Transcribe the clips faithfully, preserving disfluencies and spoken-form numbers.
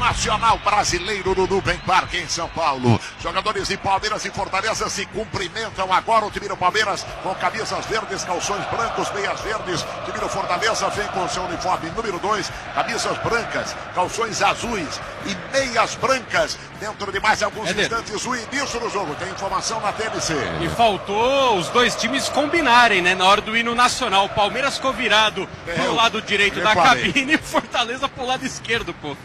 Internacional Brasileiro no Nubem Parque em São Paulo. Jogadores de Palmeiras e Fortaleza se cumprimentam agora. O time do Palmeiras com camisas verdes, calções brancos, meias verdes. O time do Fortaleza vem com seu uniforme número dois, camisas brancas, calções azuis e meias brancas. Dentro de mais alguns é instantes o início do jogo. Tem informação na T N C. E faltou os dois times combinarem, né? Na hora do hino nacional. O Palmeiras ficou virado é, pro lado direito da cabine e o Fortaleza pro lado esquerdo, pô.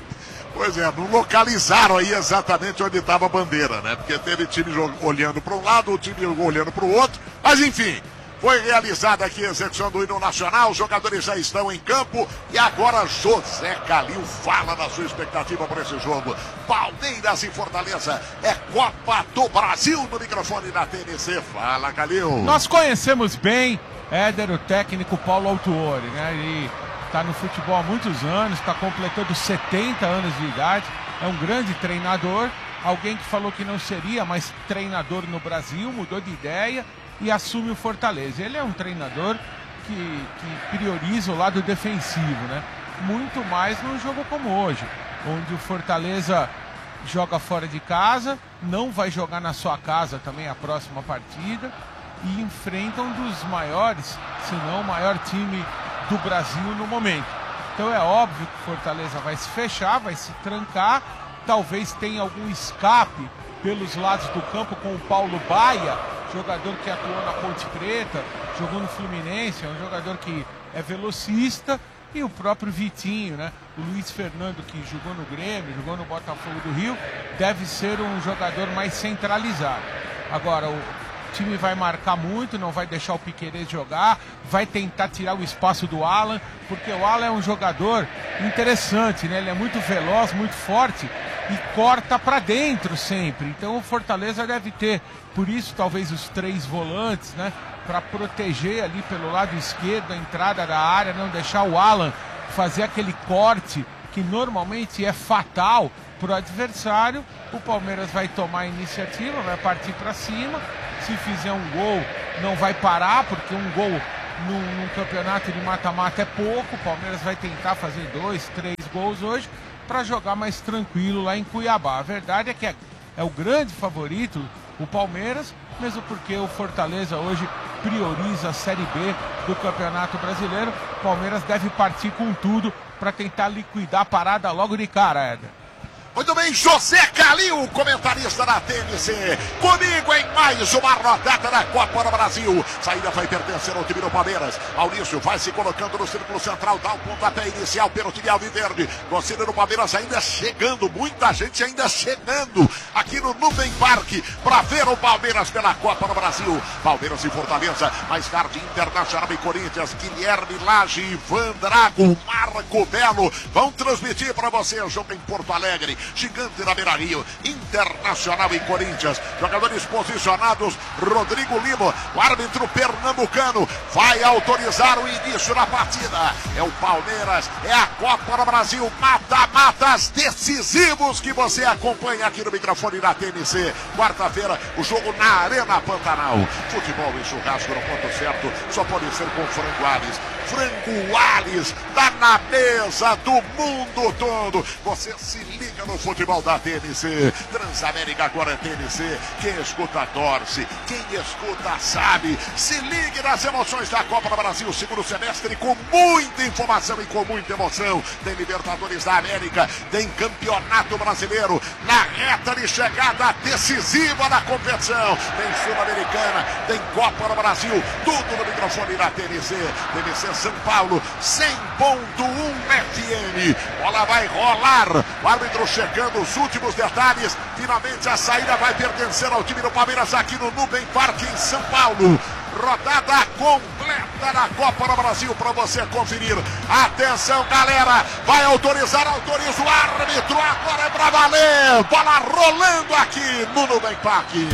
Pois é, não localizaram aí exatamente onde estava a bandeira, né? Porque teve time olhando para um lado, o time olhando para o outro. Mas enfim, foi realizada aqui a execução do hino nacional. Os jogadores já estão em campo. E agora José Calil fala da sua expectativa por esse jogo. Palmeiras e Fortaleza. É Copa do Brasil no microfone da T N C. Fala, Calil. Nós conhecemos bem Éder, o técnico Paulo Autuori, né? Ele está no futebol há muitos anos, está completando setenta anos de idade, é um grande treinador, alguém que falou que não seria mais treinador no Brasil, mudou de ideia e assume o Fortaleza. Ele é um treinador que, que prioriza o lado defensivo, né? Muito mais num jogo como hoje, onde o Fortaleza joga fora de casa, não vai jogar na sua casa também a próxima partida e enfrenta um dos maiores, se não o maior time do Brasil no momento. Então é óbvio que o Fortaleza vai se fechar, vai se trancar, talvez tenha algum escape pelos lados do campo com o Paulo Baia, jogador que atuou na Ponte Preta, jogou no Fluminense, é um jogador que é velocista, e o próprio Vitinho, né? O Luiz Fernando, que jogou no Grêmio, jogou no Botafogo do Rio, deve ser um jogador mais centralizado. Agora, o O time vai marcar muito, não vai deixar o Piquerez jogar, vai tentar tirar o espaço do Alan, porque o Alan é um jogador interessante, né? Ele é muito veloz, muito forte e corta para dentro sempre. Então o Fortaleza deve ter, por isso talvez os três volantes, né? Para proteger ali pelo lado esquerdo a entrada da área, não deixar o Alan fazer aquele corte que normalmente é fatal para o adversário. O Palmeiras vai tomar a iniciativa, vai partir para cima. Se fizer um gol, não vai parar, porque um gol num, num campeonato de mata-mata é pouco. O Palmeiras vai tentar fazer dois, três gols hoje para jogar mais tranquilo lá em Cuiabá. A verdade é que é, é o grande favorito, o Palmeiras, mesmo porque o Fortaleza hoje prioriza a Série B do Campeonato Brasileiro. O Palmeiras deve partir com tudo para tentar liquidar a parada logo de cara, Éder. Muito bem, José Calil, comentarista da T N C, comigo em mais uma rodada da Copa do Brasil. Saída vai pertencer ao time do Palmeiras. Maurício vai se colocando no círculo central, dá o pontapé inicial pelo time alviverde. Torcida do Palmeiras ainda chegando, muita gente ainda chegando aqui no Nubem Parque para ver o Palmeiras pela Copa do Brasil. Palmeiras e Fortaleza, mais tarde Internacional e Corinthians, Guilherme Lage, Ivan Drago, Marco Belo vão transmitir para você o jogo em Porto Alegre. Gigante da Beira-Rio, Internacional e Corinthians, jogadores posicionados, Rodrigo Lima, o árbitro pernambucano vai autorizar o início da partida. É o Palmeiras, é a Copa do Brasil, mata-matas decisivos que você acompanha aqui no microfone da T N C. Quarta-feira, o jogo na Arena Pantanal. Futebol e churrasco no ponto certo, só pode ser com Frango Alves. Frango Alves, tá na mesa do mundo todo. Você se liga no futebol da T N C. Transamérica agora é T N C. Quem escuta torce, quem escuta sabe. Se ligue nas emoções da Copa do Brasil, segundo semestre, com muita informação e com muita emoção. Tem Libertadores da América, tem Campeonato Brasileiro na reta de chegada decisiva da competição. Tem Sul-Americana, tem Copa do Brasil, tudo no microfone da T N C. T N C São Paulo, cem ponto um F M. Bola vai rolar. O árbitro chegando os últimos detalhes. Finalmente a saída vai pertencer ao time do Palmeiras aqui no Nubem Parque em São Paulo. Rodada completa da Copa do Brasil para você conferir. Atenção, galera. Vai autorizar, autoriza o árbitro. Agora é para valer. Bola rolando aqui no Nubem Parque.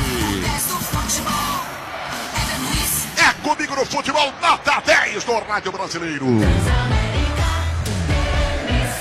É comigo no futebol, nota dez do Rádio Brasileiro.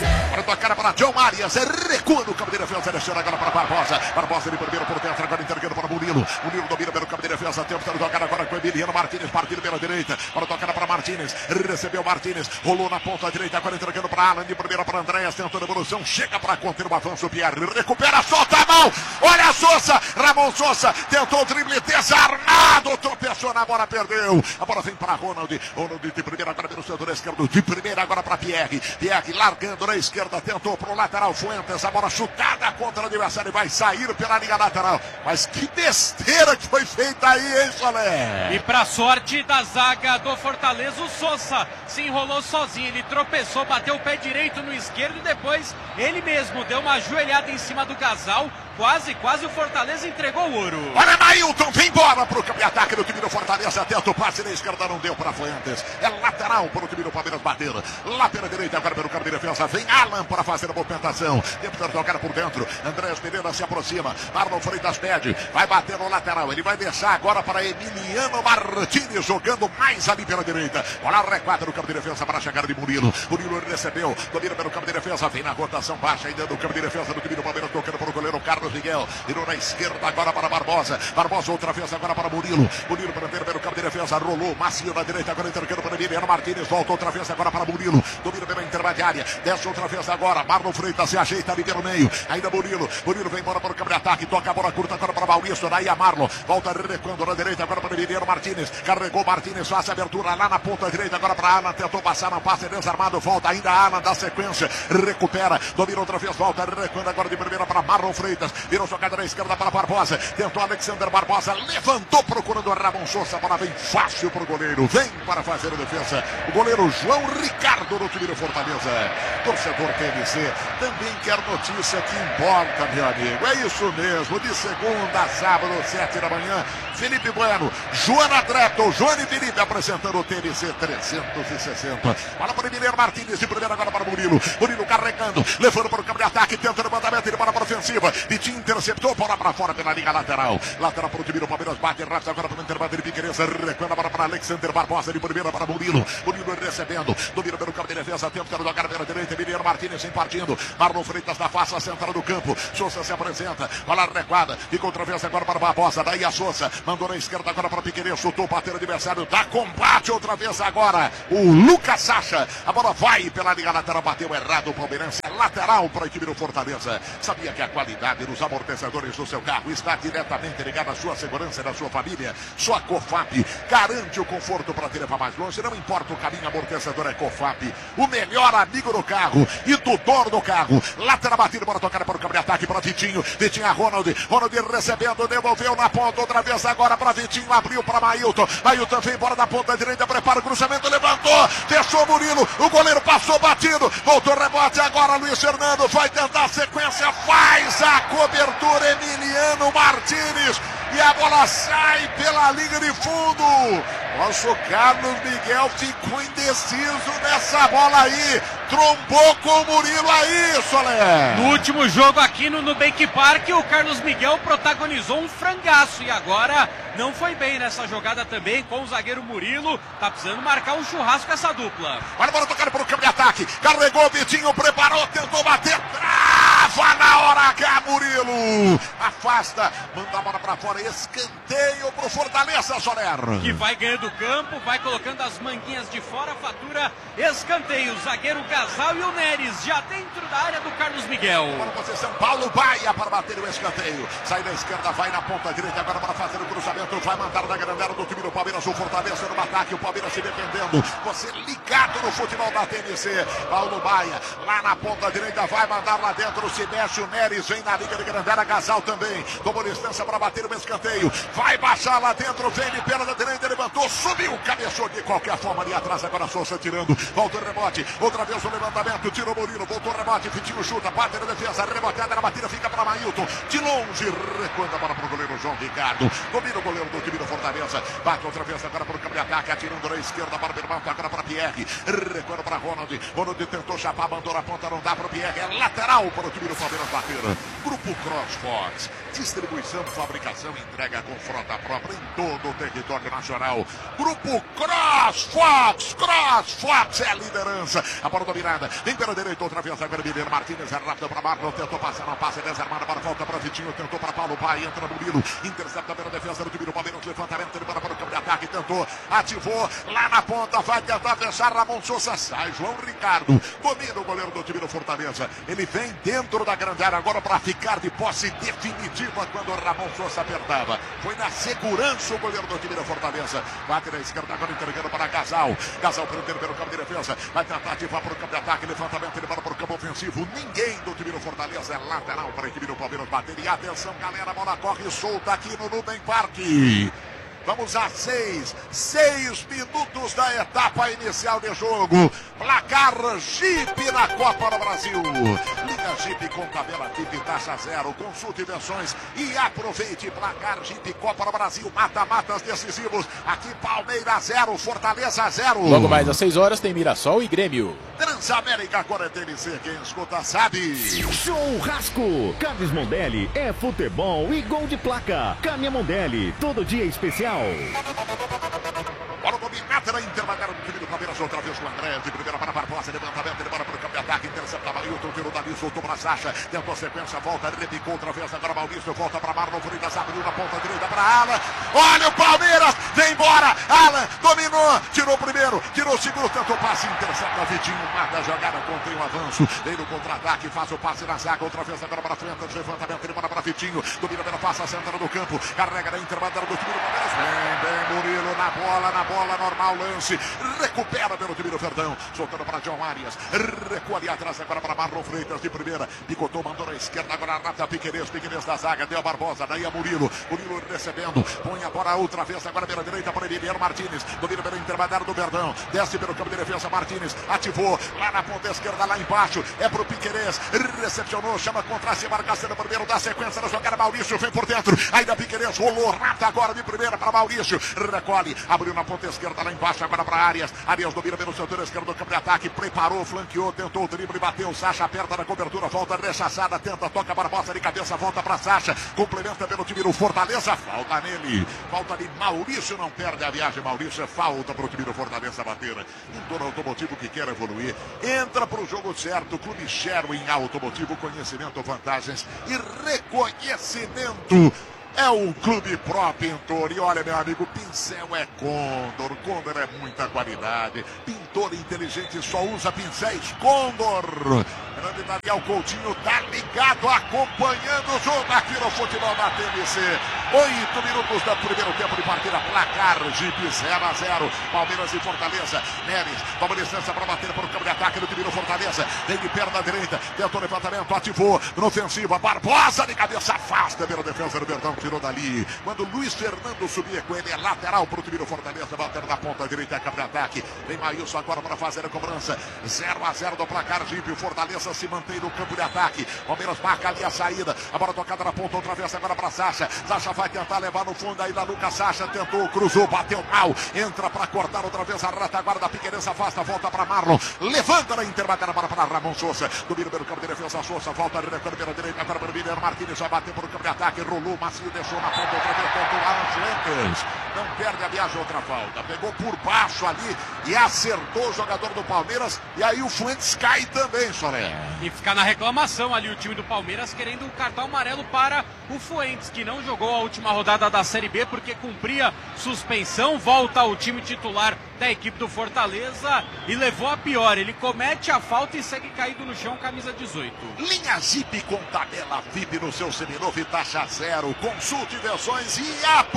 a cara para John Arias, recua no campo de defesa, deixando agora para Barbosa. Barbosa de primeiro por dentro, agora entregando para Murilo. Murilo domina pelo campo de defesa, tenta tocar agora com Emiliano Martínez, partindo pela direita, para tocar para Martínez, recebeu Martínez, rolou na ponta direita, agora entregando para Alan, de primeira para Andréas, tentou a evolução, chega para conter o avanço, Pierre, recupera, solta a mão, olha a Sousa, Ramon Sousa, tentou o drible, desarmado, tropeçou na bola, perdeu, a bola vem para Ronald, Ronald de primeira agora pelo setor esquerdo, de primeira agora para Pierre, Pierre largando na esquerda, tentou para o lateral, Fuentes, a bola chutada contra o adversário, vai sair pela linha lateral, mas que besteira que foi feita aí, hein, Solé? E para sorte da zaga do Fortaleza, o Sousa se enrolou sozinho, ele tropeçou, bateu o pé direito no esquerdo e depois ele mesmo deu uma ajoelhada em cima do casal, quase, quase o Fortaleza entregou o ouro. Olha, Mailton, vem embora pro campo de ataque do time do Fortaleza, tenta o passe na esquerda, não deu para Fuentes, é lateral para o time do Palmeiras bater, lá pela direita, agora pelo campo de defesa, vem Alan para fazer a movimentação, tenta tocar por dentro, Andrés Pereira se aproxima, Marlon Freitas pede, vai bater no lateral, ele vai deixar agora para Emiliano Martínez, jogando mais ali pela direita, olha recuada no campo de defesa para chegar de Murilo, Murilo recebeu, domina pelo campo de defesa, vem na rotação baixa, ainda no campo de defesa do time do Palmeiras, tocando para o goleiro Carlos Miguel, virou na esquerda agora para Barbosa, Barbosa outra vez agora para Murilo, Murilo prendendo pelo campo de defesa, rolou, macio na direita, agora entregando para Emiliano Martínez, volta outra vez agora para Murilo, domina pela intermediária, desce outra vez agora, Marlon Freitas se ajeita ali pelo meio, ainda Murilo, Murilo vem embora para o campo de ataque, toca a bola curta agora para Maurício, daí a Marlon, volta recuando na direita agora para Emiliano Martínez, carregou Martínez, faz a abertura lá na ponta direita agora para Alan, tentou passar, não passa, desarmado, volta ainda Alan, dá sequência, recupera, domina outra vez, volta recuando agora de primeira para Marlon Freitas, virou jogada na esquerda para Barbosa, tentou Alexander Barbosa, levantou procurando Ramon Sousa, a bola vem fácil para o goleiro, vem para fazer a defesa, o goleiro João Ricardo no time do Fortaleza, torcedor T N C, também quer notícia que importa, meu amigo, é isso mesmo, de segunda a sábado, sete da manhã, Felipe Bueno, Joana Trepton, Joana e Felipe apresentando o T N C trezentos e sessenta, bola para o Emiliano Martínez, de primeira agora para o Murilo, Murilo carregando, levando para o campo de ataque, tenta o levantamento, ele bola para a ofensiva, Vitinho interceptou, bola para fora pela linha lateral, lateral para o time do Palmeiras, bate rápido agora para o intervalo de Piqueires, recuando a bola para Alexander Barbosa, de primeira para Murilo, Murilo recebendo, domina pelo campo de defesa, tenta o jogar pela direita, Emiliano Martínez sem partindo, Marlon Freitas na face central do campo, Sousa se apresenta, bola recuada, e contra vez agora para Barbosa, daí a Sousa, mandou na esquerda agora para Piqueires, chutou, bateu o adversário, dá combate outra vez agora, o Lucas Sacha, a bola vai pela linha lateral, bateu errado o Palmeirense, lateral para o time do Fortaleza, sabia que a qualidade dos amortecedores do seu carro está diretamente ligada à sua segurança e da sua família, só a COFAP garante o conforto para te levar mais longe, não importa o caminho, amortecedor é COFAP, o melhor amigo do carro e do dono do carro, lateral batido, bora tocar para o campo de ataque para Vitinho, Vitinho a Ronald, Ronald recebendo, devolveu na ponta, outra vez agora para Vitinho, abriu para Mailton, Mailton vem embora da ponta direita, prepara o cruzamento, levantou, fechou Murilo, o goleiro passou batido, voltou rebote agora, Luiz Fernando vai tentar a sequência, faz a cobertura, Emiliano Martínez, e a bola sai pela linha de fundo. Nosso Carlos Miguel ficou indeciso nessa bola aí, trombou com o Murilo aí, Solé. No último jogo aqui no Nubank Park, o Carlos Miguel protagonizou um frangaço e agora não foi bem nessa jogada também com o zagueiro Murilo, tá precisando marcar um churrasco essa dupla. Olha a bola tocando para o campo de ataque, carregou o Vitinho, preparou, tentou bater, trava na hora H, Murilo, afasta, manda a bola para fora, escanteio pro Fortaleza, Soler. Que vai ganhando o campo, vai colocando as manguinhas de fora, fatura, escanteio, zagueiro Gasal e o Neres, já dentro da área do Carlos Miguel. Agora você, São Paulo, Baia para bater o escanteio, sai da esquerda, vai na ponta direita, agora para fazer o cruzamento, vai mandar na grandela do time do Palmeiras, o Fortaleza no ataque, o Palmeiras se defendendo, você ligado no futebol da T N C, Paulo Baia, lá na ponta direita, vai mandar lá dentro, se mexe o Neres, vem na liga de grandela, Gasal também, tomou distância para bater o escanteio, vai baixar lá dentro, vem de perna da direita, levantou, subiu, cabeçou de qualquer forma ali atrás, agora Sousa tirando, volta o rebote, outra vez o levantamento, tirou Murilo, voltou o rebote, Vitinho chuta, bate na defesa, reboteada na batida, fica para Mailton, de longe, recuando a bola para o goleiro João Ricardo, domina o goleiro do time do Fortaleza, bate outra vez agora para o campo de ataque, atirando na esquerda para o Bermanto, agora para Pierre, tocando para Ronald. Ronald tentou chapar, mandou a ponta, não dá para o Pierre. É lateral para o time do Palmeiras bater. Grupo CrossFox. Distribuição, fabricação, entrega com frota própria em todo o território nacional. Grupo CrossFox. CrossFox é a liderança. A bola dominada. Vem pela direita, outra vez agora Mineiro Martínez. É rápido para Marlon. Tentou passar, não passa, é desarmado. Para volta para Vitinho. Tentou para Paulo Pai. Entra no Murilo. Intercepta pela defesa do time do Palmeiras. Levantamento. Ele para o campo de ataque. Tentou. Ativou. Lá na ponta. Vai tentar fechar. Ramon Sousa. Sai. João Ricardo. Domina o goleiro do time do Fortaleza. Ele vem dentro da grande área agora para ficar de posse definitiva quando o Ramon Sousa apertava. Foi na segurança o goleiro do time do Fortaleza. Bate na esquerda agora entregando para Gasal. Gasal prendendo pelo campo de defesa. Vai tentar ativar para o campo de ataque. Levantamento. Ele para o campo ofensivo. Ninguém do time do Fortaleza. É lateral para a equipe do Palmeiras bater. E atenção, galera. A bola corre solta aqui no Nubem Parque. Vamos a seis, seis minutos da etapa inicial de jogo. Placar Jeep na Copa do Brasil. Liga Jeep com tabela Jeep taxa zero. Consulte versões e aproveite. Placar Jeep Copa do Brasil. Mata-matas decisivos. Aqui Palmeiras zero, Fortaleza zero. Logo mais às seis horas tem Mirassol e Grêmio. Transamérica agora é T N C. Quem escuta sabe. Churrasco. Carnes Mondelli é futebol e gol de placa. Carne Mondelli, todo dia especial. Bola dominada na intermediária do time do Palmeiras. Outra vez com o André. De primeira para Barbosa. Levantamento. Ele para para o campo de ataque. Intercepta Mailton. Tirou dali. Soltou para Sacha. Tentou a sequência. Volta. Repicou outra vez. Agora Maurício. Volta para Marlon Freitas. Abriu na ponta direita para Alan. Olha o Palmeiras. Vem embora. Alan dominou. Tirou o primeiro. Tirou o segundo. Tentou passe. Intercepta Vitinho. Mata a jogada. Contém o avanço. Vem no contra-ataque. Faz o passe na zaga. Outra vez agora para frente. Levantamento. Ele para para Vitinho. Domina pela passa. Centra do campo. Carrega na intermediária do time do Palmeiras. Vem, vem Murilo na bola. Na bola normal. Lance. Recupera pelo time do Verdão. Soltando para John Arias. Recua ali atrás agora para Marlon Freitas de primeira. Picotou, mandou na esquerda. Agora rata Piquerez. Piquerez da zaga. Deu a Barbosa. Daí a Murilo. Murilo recebendo. Põe a bola outra vez. Agora pela direita para Emiliano Martínez. Domina pela intermediária do Verdão. Desce pelo campo de defesa. Martínez ativou. Lá na ponta esquerda. Lá embaixo. É pro Piquerez. Recepcionou. Chama contra si. Marcação no primeiro. Dá sequência na jogada. Maurício vem por dentro. Ainda Piquerez rolou. Rata agora de primeira para Maurício. Recolhe. Abriu na ponta esquerda. Lá embaixo. Agora para Arias. Arias domina pelo setor esquerdo do campo de ataque. Preparou. Flanqueou. Tentou o drible. Bateu. Sacha aperta na cobertura. Volta rechaçada. Tenta. Toca Barbosa de cabeça. Volta para Sacha. Complementa pelo time do Fortaleza. Falta nele. Falta ali. Maurício não perde a viagem. Maurício é falta para o time do Fortaleza bater. Indutor automotivo que quer evoluir. Entra para o jogo certo. Clube Sherwin Automotivo. Conhecimento, vantagens e reconhecimento. É um Clube Pro Pintor. E olha, meu amigo, pincel é Condor. Condor é muita qualidade. Pintor inteligente só usa pincéis Condor. Grande Daniel Coutinho tá ligado, acompanhando o jogo aqui no futebol da T N C. Oito minutos do primeiro tempo de partida. Placar Jeep zero a zero. Palmeiras e Fortaleza. Neres, toma licença para bater para o campo de ataque do time do Fortaleza. Vem de perna direita. Tentou levantamento, ativou. No ofensiva, Barbosa de cabeça. Afasta pela defesa do Verdão. Tirou dali. Quando o Luiz Fernando subia com ele, é lateral para o time do Fortaleza. Bater na ponta direita, é campo de ataque. Vem Maílson agora para fazer a cobrança. zero a zero do placar Jeep. O Fortaleza se mantém no campo de ataque. Palmeiras marca ali a saída. A bola tocada na ponta, outra vez agora para Sacha. Sacha vai tentar levar no fundo aí da Lucas. Sacha tentou, cruzou, bateu mal. Entra para cortar outra vez a retaguarda. Piquerez afasta, volta para Marlon. Levanta na intermediária para, para Ramon Sousa. Domina pelo campo de defesa. Sousa volta, recuando pela direita para o Mineiro Martínez. Vai bater por o campo de ataque. Rolou, macio, deixou na ponta outra vez. Tentou Alan Fuentes. Não perde a viagem, outra falta. Pegou por baixo ali e acertou o jogador do Palmeiras. E aí o Fuentes cai também, Solé. E fica na reclamação ali o time do Palmeiras querendo um cartão amarelo para o Fuentes, que não jogou a última rodada da Série B porque cumpria suspensão. Volta ao time titular da equipe do Fortaleza e levou a pior. Ele comete a falta e segue caído no chão, camisa dezoito. Linha Jeep com tabela V I P no seu seminovo e taxa zero. Consulte versões e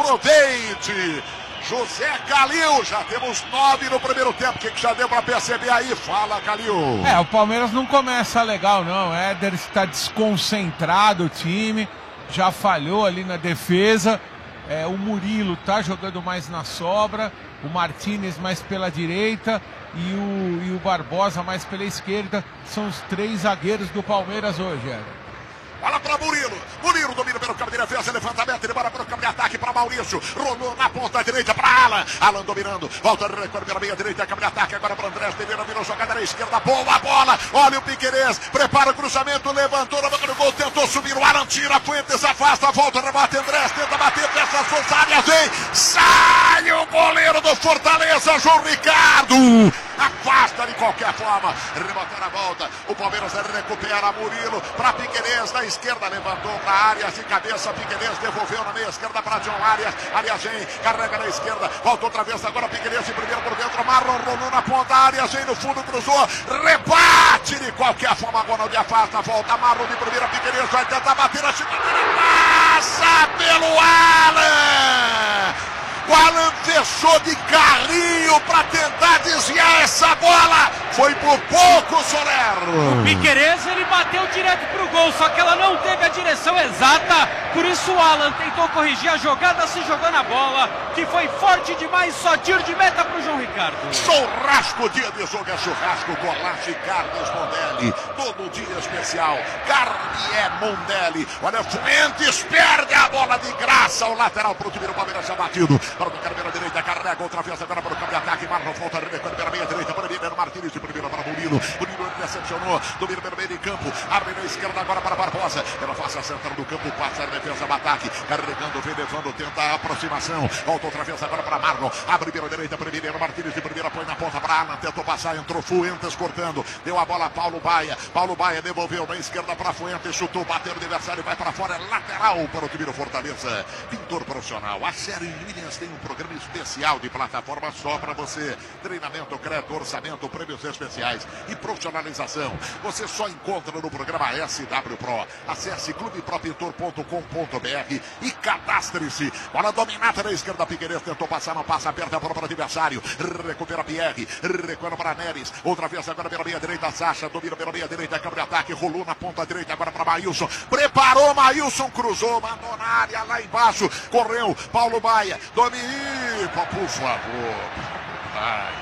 aproveite. José Calil, já temos nove no primeiro tempo. O que, que já deu para perceber aí? Fala, Calil. É, o Palmeiras não começa legal, não. O Éder está desconcentrado, o time já falhou ali na defesa. É, o Murilo tá jogando mais na sobra, o Martínez mais pela direita e o, e o Barbosa mais pela esquerda. São os três zagueiros do Palmeiras hoje, Éder. Bola para Murilo. Murilo Marro domina pelo campo de defesa, levantamento, ele bora para o campo de ataque para Maurício, rolou na ponta direita para Alan, Alan dominando, volta a recuar pela meia direita, campo de ataque agora para Andrés, Pereira virou jogada na esquerda, boa bola, olha o Piquerez, prepara o cruzamento, levantou na boca do gol, tentou subir o Alan, tira, Fuentes afasta, volta, rebate Andrés, tenta bater, peça suas áreas, vem, sai o goleiro do Fortaleza, João Ricardo, afasta de qualquer forma, rebotou na volta, o Palmeiras recupera Murilo para Piquerez na esquerda, levantou para Arias de cabeça, Piquerez devolveu na meia esquerda para John Arias, Arias vem, carrega na esquerda, volta outra vez agora Piquerez de primeiro por dentro, Marlon rolou na ponta, Arias vem no fundo, cruzou, rebate de qualquer forma, Ronaldo afasta, volta Marlon de primeira, Piquerez vai tentar bater a chegada, passa pelo Alan! O Alan fechou de carrinho para tentar desviar essa bola. Foi por pouco, Soler. O Piquerez, ele bateu direto pro gol, só que ela não teve a direção exata. Por isso o Alan tentou corrigir a jogada, se jogou na bola, que foi forte demais, só tiro de meta pro João Ricardo. Churrasco, dia de jogo é churrasco, Golache Carnes Mondelli. Todo dia especial, Carnier Mondelli. Olha, o Fuentes perde a bola de graça. O lateral pro time do Palmeiras já batido. Para o carreira direita, carrega outra vez agora para o campo de ataque. Marlon volta, recupera pela meia direita para Mineiro Martins, de primeira para Murilo. Murilo recepcionou, domina pelo meio de campo, abre na esquerda agora para Barbosa. Ela faz a central do campo, passa a defesa, ataque, carregando, vem levando, tenta a aproximação. Volta outra vez agora para Marlon, abre pela direita para Mineiro Martins, de primeira, põe na ponta para Alan, tentou passar, entrou Fuentes cortando, deu a bola a Paulo Baia. Paulo Baia devolveu na esquerda para Fuentes, chutou, bateu o adversário, vai para fora, é lateral para o time do Fortaleza. Pintor profissional, a série Williams tem um programa especial de plataforma só para você. Treinamento, crédito, orçamento, prêmios especiais e profissionalização. Você só encontra no programa S W Pro. Acesse clube pro pintor ponto com ponto br e cadastre-se. Bola dominada na esquerda, Piquerez tentou passar, não passa, aperta para o adversário. Recupera Pierre, recupera para Neres. Outra vez agora pela meia direita, Sacha, domina pela meia direita, câmbio de ataque, rolou na ponta direita agora para Maílson. Preparou, Maílson cruzou, mandou na área lá embaixo. Correu, Paulo Baia, domina. Por favor. Ai.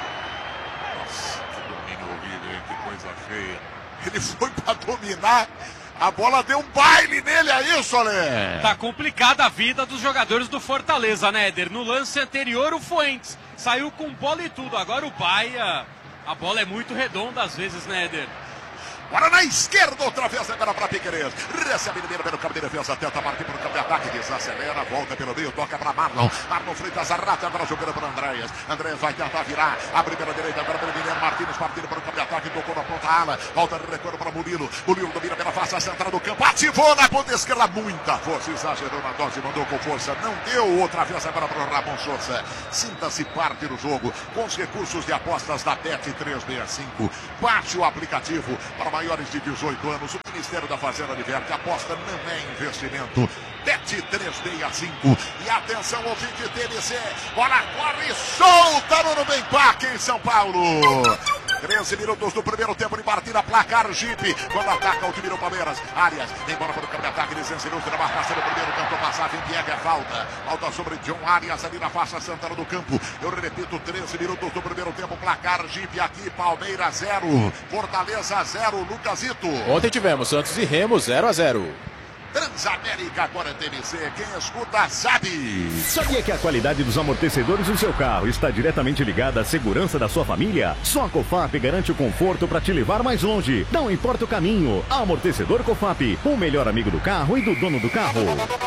Nossa, que domínio horrível, hein? Que coisa feia. Ele foi para dominar. A bola deu um baile nele, é isso, Ale? Tá complicada a vida dos jogadores do Fortaleza, né, Éder? No lance anterior, o Fuentes saiu com bola e tudo. Agora o Baia, a bola é muito redonda às vezes, né, Éder? Agora na esquerda, outra vez agora para Piquerez. Recebe Mineiro pelo campo de defesa, tenta partir para o campo de ataque, desacelera, volta pelo meio, toca para Marlon. Marlon Freitas arrata, agora jogando para Andréas. Andréas vai tentar virar, abre pela direita, agora para Mineiro Martins, partindo para o campo de ataque, tocou na ponta ala, volta de retorno para Murilo. Murilo domina pela face central do campo, ativou na ponta esquerda, muita força, exagerou na dose, mandou com força, não deu. Outra vez agora para o Ramon Souza. Sinta-se parte do jogo com os recursos de apostas da Bet trezentos e sessenta e cinco. Baixe o aplicativo para maiores de dezoito anos, o Ministério da Fazenda adverte, aposta não é investimento. Bet trezentos e sessenta e cinco. E atenção, ouvinte T V C, bola corre solta no Nubem Parque em São Paulo. treze minutos do primeiro tempo de partida, placar Jeep, quando ataca o time do Palmeiras. Arias, embora para o campo de ataque, licença ilustre, na marcação do primeiro, tentou passar, vem Diego, é falta. Falta sobre John Arias ali na faixa central do campo. Eu repito, treze minutos do primeiro tempo, placar Jeep aqui, Palmeiras zero, Fortaleza zero, Lucasito. Ontem tivemos Santos e Remo zero a zero. Transamérica agora é T V C, quem escuta sabe. Sabia que a qualidade dos amortecedores do seu carro está diretamente ligada à segurança da sua família? Só a Cofap garante o conforto para te levar mais longe. Não importa o caminho. Amortecedor Cofap, o melhor amigo do carro e do dono do carro.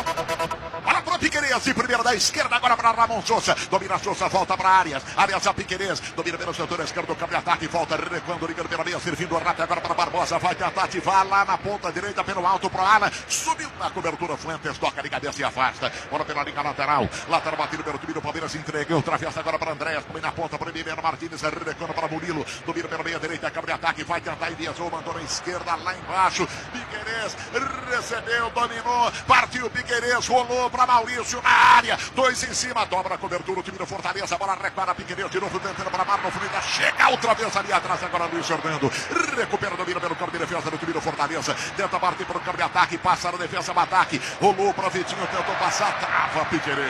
Olha para Piquerez, de primeira da esquerda, agora para Ramon Souza. Domina Souza, volta para Arias. Arias a Piquerez, domina pelo setor esquerdo do campo de ataque, volta recuando, ligando pela meia, servindo o rato agora para Barbosa. Vai tentar ativar lá na ponta direita pelo alto pro Alan. Subiu na cobertura, Fuentes toca de cabeça e afasta. Bola pela linha lateral. Lateral batido pelo time do Palmeiras, entrega. Travessa agora para Andréas, põe na ponta para Mineiro Martins, recuando para Murilo. Domina pela meia direita, campo de ataque, vai tentar enviesou, mandou na esquerda lá embaixo. Piquerez recebeu, dominou, partiu Piquerez, rolou para Maurício na área, dois em cima, dobra a cobertura, o time do Fortaleza, bola recupera Piquerez de novo, tentando para Marlon Freitas, chega outra vez ali atrás, agora Luiz Fernando, recupera, domina pelo campo de defesa do time do Fortaleza, tenta partir para o campo de ataque, passa na defesa, ataque, rolou para Vitinho, tentou passar, trava Piquerez,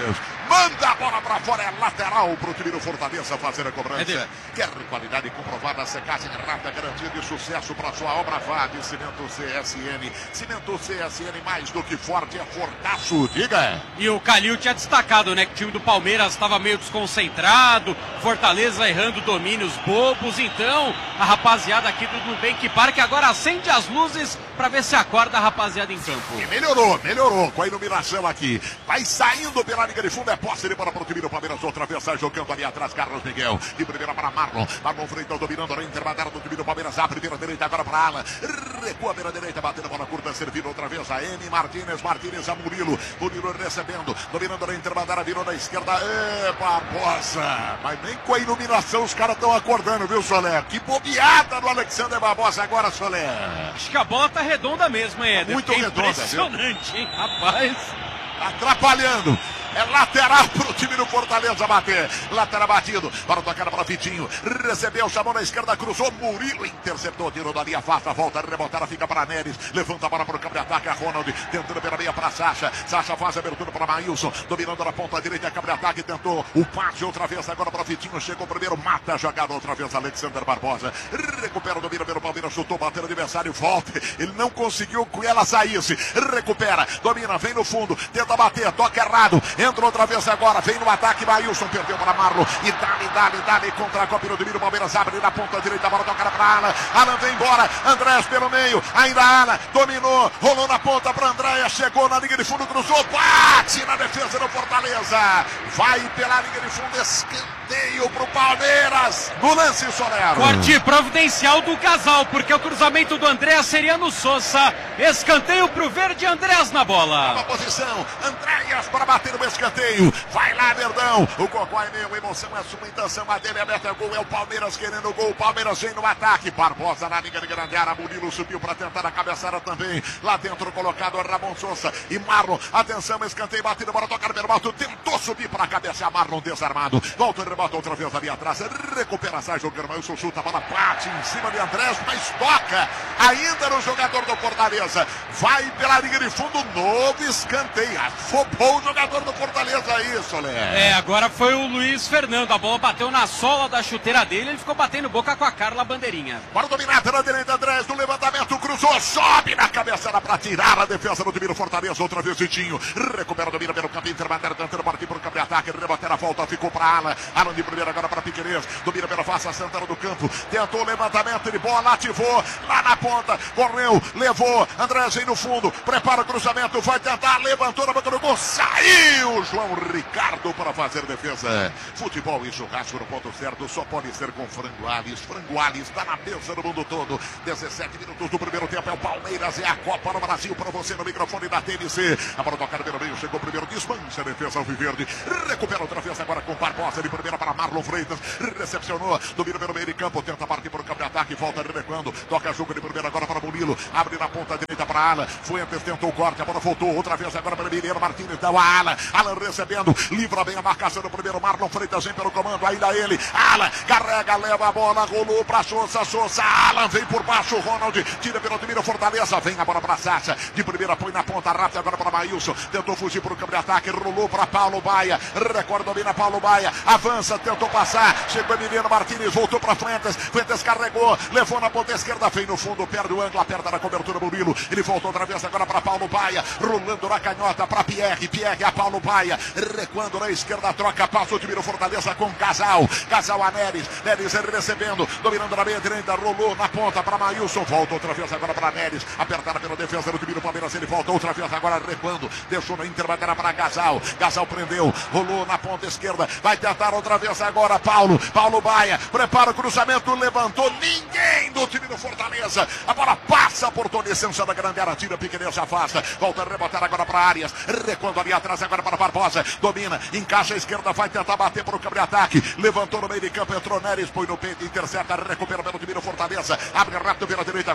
manda a bola pra fora, é lateral pro time do Fortaleza fazer a cobrança. É Quer qualidade comprovada, secagem rápida, garantia de sucesso para sua obra, vá de Cimento C S N. Cimento C S N, mais do que forte, é fortaço, diga. E o Calil tinha destacado, né, que o time do Palmeiras estava meio desconcentrado, Fortaleza errando domínios bobos, então a rapaziada aqui do Nubank Park agora acende as luzes para ver se acorda a rapaziada em campo. E melhorou, melhorou com a iluminação aqui. Vai saindo pela linha de fundo, é posse de bola para o time do Palmeiras, outra vez sai jogando ali atrás, Carlos Miguel. De primeira para Marlon, Marlon Freitas dominando a intermediária do time do Palmeiras, a primeira direita agora para Alan, recua a beira direita, batendo a bola curta, servindo outra vez a M. Martínez, Martínez a Murilo, Murilo recebendo, dominando a intermediária, virou na esquerda, é Barbosa, mas nem com a iluminação os caras estão acordando, viu, Soler? Que bobeada do Alexander Barbosa agora, Soler. Acho que a bola tá redonda mesmo, hein, Éder? Muito redonda, impressionante, viu? Hein, rapaz? Atrapalhando. É lateral pro time do Fortaleza bater. Lateral batido. Para tocar para Vitinho. Recebeu, chamou na esquerda, cruzou. Murilo interceptou, tirou da linha, afasta, volta, rebotada, fica para Neres. Levanta a bola para o campo de ataque. A Ronald tentando pela meia para Sacha. Sacha faz a abertura para Maílson. Dominando na ponta direita, câmara de ataque. Tentou o passe outra vez agora para Vitinho. Chegou primeiro, mata a jogada outra vez. Alexander Barbosa. Recupera o domínio pelo Palmeiras. Chutou, bateu o adversário. Volta. Ele não conseguiu que ela saísse. Recupera, domina, vem no fundo. Tenta bater, toca errado. Entra outra vez agora, vem no ataque, Maílson perdeu para Marlon, e dá-lhe, dá-lhe, dá-lhe, contra a Copa do Domínio, Palmeiras abre na ponta direita, a bola toca para Alan, Alan vem embora, Andrés pelo meio, ainda Alan, dominou, rolou na ponta para Andréia, chegou na linha de fundo, cruzou, bate na defesa do Fortaleza, vai pela linha de fundo, escanteio pro Palmeiras, no lance, Soler. Corte providencial do casal, porque o cruzamento do Andréas seria no Sousa, escanteio pro verde, Andréas na bola. Nova posição, Andréas para bater no escanteio. Vai lá, Verdão. O Cocó é meu, emoção é sua intenção. A dele é meta, gol. É o Palmeiras querendo o gol. O Palmeiras vem no ataque. Barbosa na linha de grande área. Murilo subiu para tentar a cabeçada também. Lá dentro colocado Ramon Sousa e Marlon. Atenção, escanteio batido. Bora tocar no Bermalto. Tentou subir para a cabeça. Marlon desarmado. Volta e rebota outra vez ali atrás. Recupera, sai jogando. Maílson chuta. A bola bate em cima de Andrés, mas toca ainda no jogador do Fortaleza. Vai pela linha de fundo. Novo escanteio. Afobou o jogador do Fortaleza. Isso, né? É, agora foi o Luiz Fernando. A bola bateu na sola da chuteira dele. Ele ficou batendo boca com a Carla Bandeirinha. Para dominar pela direita, Andrés do levantamento, cruzou, sobe na cabeçada para tirar a defesa do time do Fortaleza. Outra vez, Vitinho. Recupera, domina pelo campo intermediário, tentando partir para o campo de ataque. Rebater a volta, ficou para Alan. Alan de primeira agora para Piquerez. Domina pela face, a Santana do campo. Tentou o levantamento de bola, ativou. Lá na ponta, correu, levou. Andrés vem no fundo, prepara o cruzamento, vai tentar, levantou na boca do gol, saiu. João Ricardo para fazer defesa. Futebol e churrasco no ponto certo só pode ser com Frango Alves. Frango Alves está na mesa do mundo todo. dezessete minutos do primeiro tempo. É o Palmeiras, é a Copa no Brasil para você no microfone da T N C. A bola tocar pelo meio, chegou primeiro, desmancha a defesa alviverde. Recupera outra vez agora com Barbosa de primeira para Marlon Freitas. Recepcionou, domina pelo meio de campo, tenta partir para o campo de ataque, volta recuando. Toca jogo de primeira agora para Murilo. Abre na ponta direita para Alan. Fuentes tentou o corte, a bola voltou outra vez agora para Emiliano Martínez. Dá o Alan. Alan recebendo. Livra bem a marcação do primeiro, Marlon Freitas vem pelo comando, ainda ele, Alan, carrega, leva a bola, rolou pra Sousa, Sousa, Alan vem por baixo, Ronald, tira pelo domínio, Fortaleza, vem a bola pra Sacha, de primeira põe na ponta, rápida agora para Maílson, tentou fugir pro campo de ataque, rolou pra Paulo Baia, recorda, domina Paulo Baia, avança, tentou passar, chegou Emiliano Martínez, voltou pra Fuentes, Fuentes carregou, levou na ponta esquerda, vem no fundo, perde o ângulo, aperta na cobertura, Murilo, ele voltou outra vez agora pra Paulo Baia, rolando na canhota pra Pierre, Pierre a Paulo Baia, recuando na esquerda, troca, passa o time do Fortaleza com Casal, Casal a Neres, Neres recebendo, dominando na meia direita, rolou na ponta para Maílson, volta outra vez agora para Neres, apertada pela defesa do time do Palmeiras, ele volta outra vez agora recuando, deixou na intermediária para Casal, Casal prendeu, rolou na ponta esquerda, vai tentar outra vez agora Paulo, Paulo Baia, prepara o cruzamento, levantou, ninguém do time do Fortaleza, a bola passa por toda a essência da grande área, tira, Piqueires afasta, volta a rebotar agora para Arias, recuando ali atrás agora para Barbosa, domina, encaixa a esquerda, vai tentar bater para o campo de ataque, levantou no meio de campo, entrou Neres, põe no peito, intercepta, recupera pelo time do Fortaleza, abre rápido pela direita, agora tocando para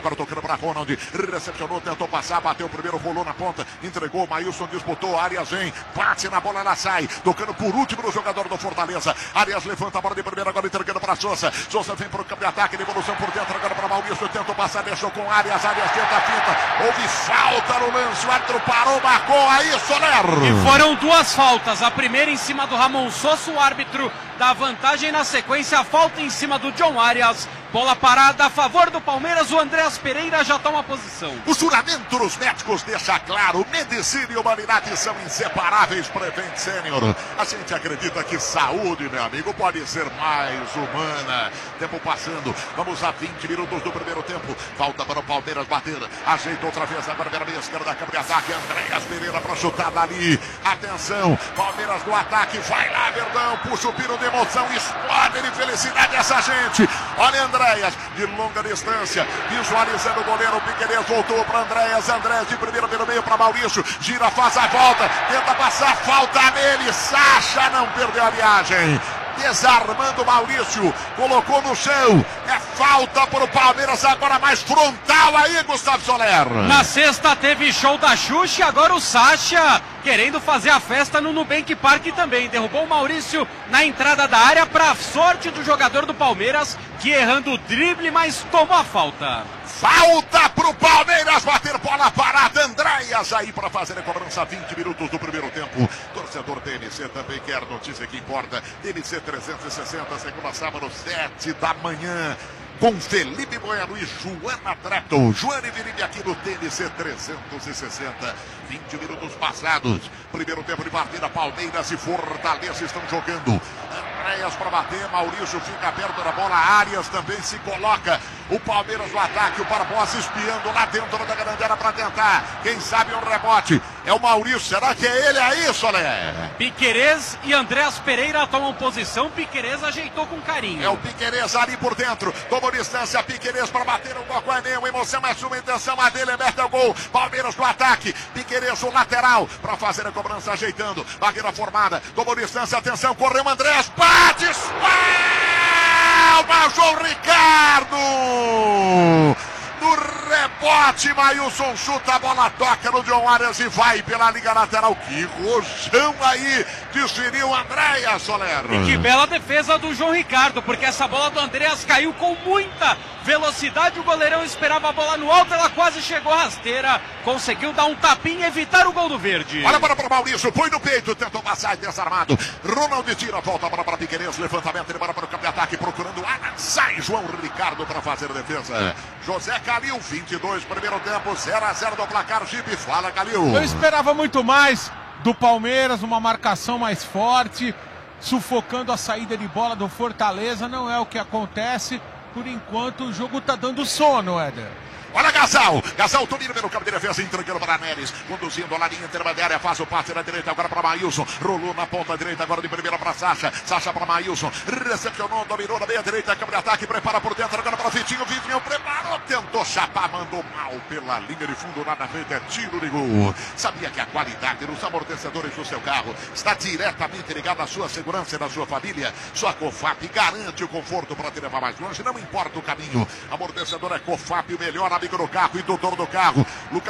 para Ronald, recepcionou, tentou passar, bateu o primeiro, rolou na ponta, entregou, Maílson disputou, Arias vem, bate na bola, ela sai, tocando por último no jogador do Fortaleza. Arias levanta a bola de primeira, agora entregando para Souza. Souza vem para o campo de ataque, devolução por dentro, agora para Maurício, tentou passar, deixou com Arias, Arias tenta a finta, houve falta no lance, o árbitro parou, marcou aí, Soler. E foram duas faltas, a primeira em cima do Ramon Souza, o árbitro dá vantagem na sequência, a falta em cima do John Arias. Bola parada a favor do Palmeiras, o Andréas Pereira já toma posição. O juramento dos médicos deixa claro, medicina e humanidade são inseparáveis. Prevent Senior. A gente acredita que saúde, meu amigo, pode ser mais humana. Tempo passando, vamos a vinte minutos do primeiro tempo. Falta para o Palmeiras bater. Ajeita outra vez, agora pela meia esquerda, campo de ataque. Andréas Pereira para chutar dali. Atenção, Palmeiras no ataque, vai lá, Verdão, puxa o pino de emoção, explode de felicidade essa gente. Olha, André. Andréas, de longa distância, visualizando o goleiro, Piquerez voltou para Andréas, Andréas de primeira pelo meio para Maurício, gira, faz a volta, tenta passar, falta nele, Sacha não perdeu a viagem. Desarmando Maurício, colocou no chão, é falta para o Palmeiras, agora mais frontal aí, Gustavo Soler. Na sexta teve show da Xuxa, agora o Sacha querendo fazer a festa no Nubank Park também, derrubou o Maurício na entrada da área, para sorte do jogador do Palmeiras, que errando o drible, mas tomou a falta. Falta pro Palmeiras, bater bola parada, Andréas aí para fazer a cobrança, vinte minutos do primeiro tempo. Torcedor T N C também quer notícia que importa. T N C trezentos e sessenta, segunda sábado, sete da manhã. Com Felipe Bueno e Joana Trepton. Joana e Felipe aqui no T N C trezentos e sessenta. vinte minutos passados. Primeiro tempo de partida, Palmeiras e Fortaleza estão jogando. Andréas para bater, Maurício fica perto da bola, Arias também se coloca. O Palmeiras no ataque, o Barbosa espiando lá dentro da grande área para tentar. Quem sabe um rebote. É o Maurício, será que é ele aí, Soler? Piquerez e Andréas Pereira tomam posição, Piquerez ajeitou com carinho. É o Piquerez ali por dentro, tomou distância, Piquerez para bater o gol, é nenhuma emoção, mas uma intenção, a dele é mete o gol. Palmeiras no ataque, Piquerez o lateral, para fazer a cobrança ajeitando, barreira formada, tomou distância, atenção, correu o Andréas, bate, palma, João Ricardo! No rebote, Maílson chuta, a bola toca no John Arias e vai pela liga lateral. Que rojão aí, desferiu Andréas, Soler. E que bela defesa do João Ricardo, porque essa bola do Andréas caiu com muita velocidade, o goleirão esperava a bola no alto, ela quase chegou rasteira, conseguiu dar um tapinha e evitar o gol do verde. Olha para o Maurício, põe no peito, tentou passar desarmado. Ronald tira, volta a bola para Piquerez, levantamento, ele bora para o campo de ataque, procurando Alan, sai João Ricardo para fazer a defesa. É. José Calil, vinte e dois, primeiro tempo, zero a zero do placar, Jeep, fala Calil. Eu esperava muito mais do Palmeiras, uma marcação mais forte, sufocando a saída de bola do Fortaleza, não é o que acontece. Por enquanto o jogo tá dando sono, Éder. Olha Gasal, Gasal domina pelo campo de defesa, entregando para Neres, conduzindo a linha intermediária, faz o passe na direita, agora para Maílson, rolou na ponta direita, agora de primeira para Sacha, Sacha para Maílson, recepcionou, dominou na meia direita, campo de ataque, prepara por dentro, agora para Vitinho, Vitinho preparou, tentou chapar, mandou mal pela linha de fundo, nada feito, é tiro de gol. Sabia que a qualidade dos amortecedores do seu carro está diretamente ligada à sua segurança e da sua família? Sua Cofap garante o conforto para te levar mais longe, não importa o caminho, amortecedor é Cofap, o melhor amigo do carro e tutor do carro. Lucas